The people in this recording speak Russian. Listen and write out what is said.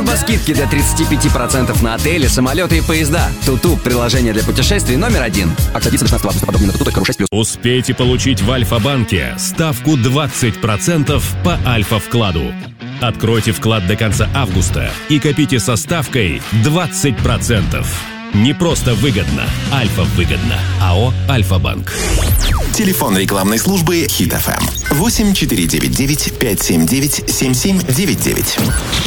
Турбоскидки до 35% на отели, самолеты и поезда. Туту – приложение для путешествий номер 1. Акция длится до 16 августа. Подробнее на tutu.ru 6+. Успейте получить в Альфа-банке ставку 20% по Альфа-вкладу. Откройте вклад до конца августа и копите со ставкой 20%. Не просто выгодно, Альфа-выгодно. АО «Альфа-банк». Телефон рекламной службы Hit FM 8499 579 7799.